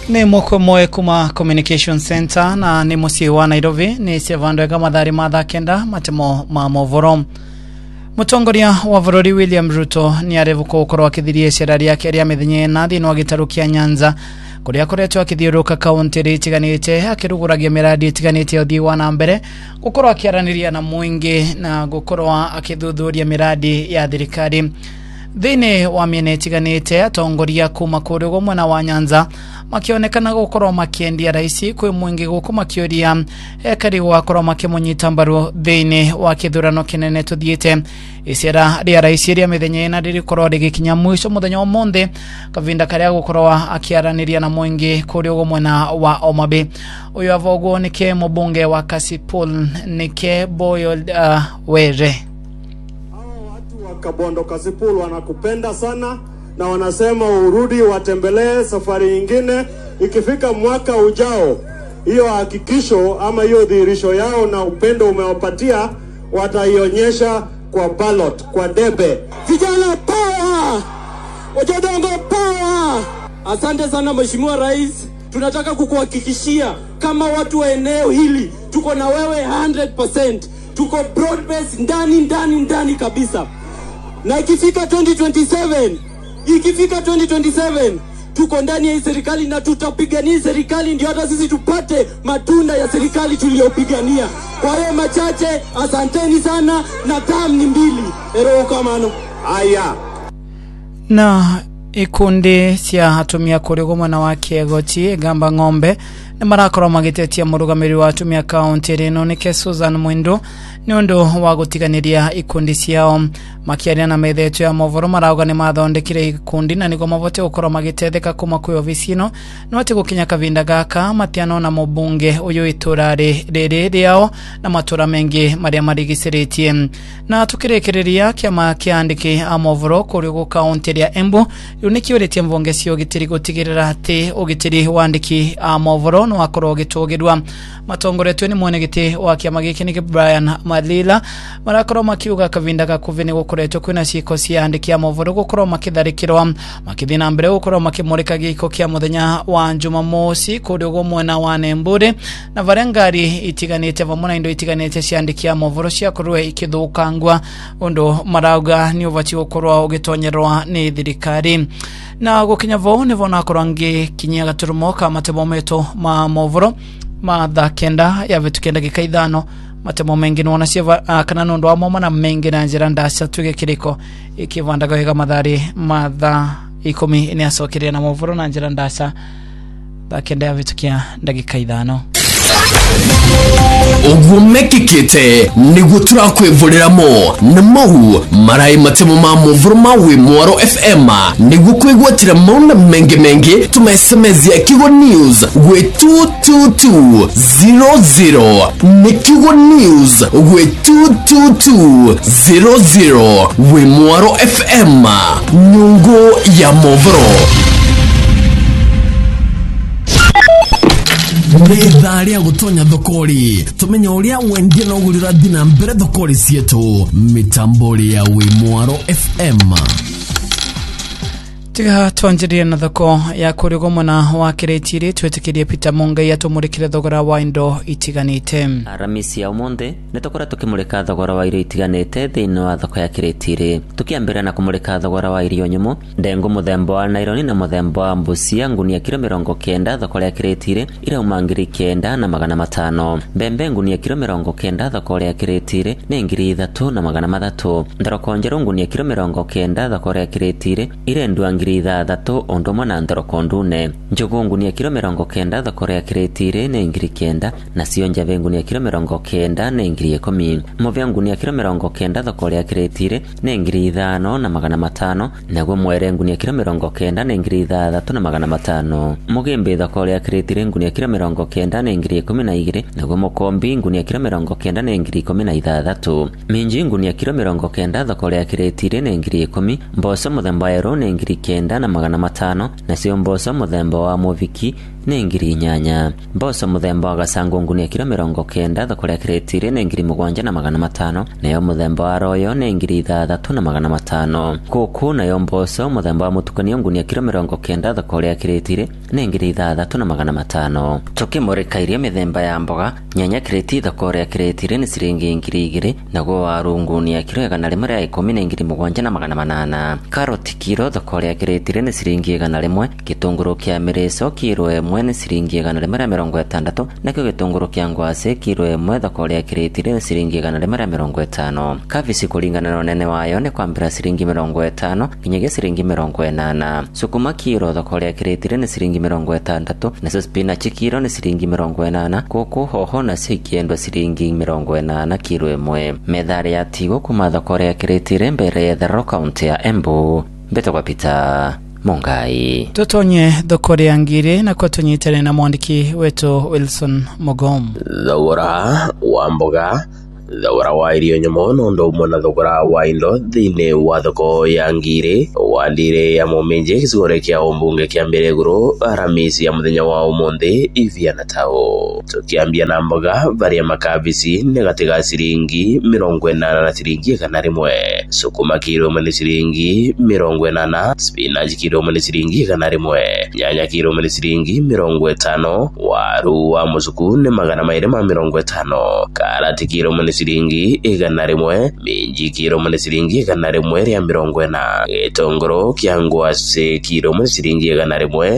Ni mwako moe kuma Communication Center na ni musi wa Nairobi ni sevando ega madhari madha kenda matemo mamovoro. Mutongoria wa Bururi William Ruto ni arevuko ukoro wakithirie serari yake ria mithinye na thini wa gitaru kia Nyanza kuria koretwo akithiuruka kaunti itiganite akiruguragia miradi itiganite uthii wa na mbere gukorwo akiaraniria na muingi na gukorwo akithuthuria miradi ya thirikari thini wa miene itiganite atongoria kuma kuri gumwe wa Nyanza makionekana gukorwo makiendia raisi kwi muingi guku makioria ekari wakorwo makimunyita mbaru thini wa kithurano kinene tuthiite isera ria raisi ria mithenye na ririkorwo rigikinya mwisho muthenya omonde kavinda karia gukorwo akiaraniria na muingi kuri gumwe wa Omabe uyu avogo nike mubunge wa Kasipul nike Boyo Were. Kabondo Kasipul wanakupenda sana na wanasema urudi watembelee safari nyingine ikifika mwaka ujao. Hiyo hakikisho ama hiyo dhihirisho yao na upendo umewapatia wataionyesha kwa ballot, kwa debe. Vijana power! Wajadongo power! Asante sana Mheshimiwa Rais. Tunataka kukuhakikishia kama watu wa eneo hili tuko na wewe 100%. Tuko broad base ndani kabisa. Na ikifika 2027 tuko ndani ya serikali na tutapigania serikali ndio hata sisi tupate matunda ya serikali tuliyopigania. Kwa hiyo machache, asanteni sana na tam ni mbili. Ero kamano. Aya. Na ikundi cia hatumia kuri gumwe na wake goti gamba ng'ombe ni marakorwo magitetia murugamiri wa atumia kaunti rino nike Susan Mwindo ni undu wa gutiganiria ikundi ciao makiaria na metheto ya movoro marauga ni mathondekire ikundi na nigo mavote gukorwo magitetheka kuma kwi ofisi ino no ati gukinya kavinda gaka matiano na mubunge uyu iturari riao na matura mengi maria marigiciritie na tukirekereria kiama kiandiki a movoro kuri go kaunti ya Embu uniki uretie mvonge cio gitiri gutigirira ati ugitiri wandiki a movoro no akorwo gitugirwa matongoretwe ni mwene giti wa kiama giki ni Brian Malila marakorwo makiuga kavinda gakuvini gukoretwo kwina ciko cia andiki a movoro gukorwo makitharikirwa makithina mbere gukorwo makimurika giko kia muthenya wa Jumamosi kuri gumwe na wa Nembure na varengari itiganite vamwe na indo itiganite cia andiki a movoro cia kurwe ikithukangwa undu marauga ni ubati gukorwo ugitonyerwa ni thirikari na gukinya vo ni vona korangi kinya gaturumo ka matemo meto ma movoro matha kenda ya vitu kenda gikaithano matemo mengi nona cia kana nondo amoma na mengi na njira ndasa tuge kiriko ikivandaga higa madhari matha 10 ni asokiria na movoro na njira ndasa bakenda ya vitu kia ndagika ithano Ogumekikite nigo turakwivureramo namo marai matemo ma movoro mawe Mwaro FM nigo kwigwatira mauna mengi tumesemezi ya Kigo News we 22200 ni Kigo News we 22200 we Mwaro FM nyungo ya movoro. Ndari gutonya thokori tumenya uria wendie no gurira dina mbere thokori cietu mitambori ya we Mwaro FM. Tiga tuanjirie na thoko ya kuri gumwe na wa Kiretire twetikirie Peter Mungai atumurikire thogora wa indo itiganite. Aramisi ya umonde netokora tukimurika thogora wa irio itiganite thini wa thoko ya Kiretire tukiambira na kumurika thogora wa irio nyumu ndengu muthembo wa naironi na muthembo wa mbucia ngunia kilo 90 thoko ya Kiretire ira umangiri 9 na 500 mbembe ngunia kilo 90 thoko ya Kiretire ni 3 na 300 ndoroko njeru ngunia kilo 90 thoko ya Kiretire ire ndwangi 3 ondomo na ndoroko ndune njugu ngunia kilo 90 thoko ya Kiretire ni 9 na cio njave ngunia kilo 90 ni 10 muvya ngunia kilo 90 thoko ya Kiretire ni 5 na 500 naguo mwere ngunia kilo 90 ni 3 na 500 mugimbe thoko ya Kiretire ngunia kilo 90 ni 12 naguo mukombi ngunia kilo 90 ni 13 minji ngunia kilo 90 thoko ya Kiretire ni 10 mboso muthemba ero ni 9 na 500 na cio mboso muthemba wa muviki nĩ ngiri 8. Mboco muthemba wa gacangu ngunia kilo 90 thoko ya kireti iri nĩ ngiri 7,500, nayo muthemba wa royo nĩ ngiri 3,500. Kuku nayo mboco muthemba wa mutukanio ngunia kilo 90 thoko ya kireti iri nĩ ngiri 3,500. Tukimurika irio mithemba ya mboga, nyanya kireti thoko ya kireti iri nĩ ciringi ngiri 2, naguo waru ngunia kilo 110 nĩ ngiri 7,800. Karoti kilo thoko ya kireti iri nĩ ciringi 100, gitunguru kia miriso kilo 1 nĩ ciringi 160, nakio gitunguru kia ngwacĩ kilo 1 thoko ya kireti iri nĩ ciringi 150. Kabici kulingana na unene wayo nĩ kwambira ciringi 50 nginyagia ciringi 80. Sukuma kilo thoko ya kireti iri nĩ ciringi 60, nacio spinach kilo nĩ ciringi 80, kuku hoho na cikiendwa ciringi 80 kilo 1. Methari ya tigo kuma thoko ya kireti iri mbere ya Thero kaunti ya Embu. Mbeto kwa Peter Mungai. Tutonye thoko ya ngiri na kwa tunyitane na mwandiki wetu Wilson Mogom. Thogora wa mboga, thogora wa irio nyomo no ndo mwana thogora wa indo thine wa thoko ya ngiri wandire ya momenje kizore kia ombunge kia Mbereguru Aramisi ya muthenya wa umuthi iviana tao. Tukiambia na mboga varia makabisi negatiga ciringi 40 na ciringi 100. Sukuma kilo mani ciringi 40, spinach kilo mani ciringi 100, nyanya kilo mani ciringi 50, waru wa musuku ne 250, karati kilo mani ciringi 100, minji kilo mani ciringi 100 ya 40, gitunguru kia ngwacĩ kilo mani ciringi 100.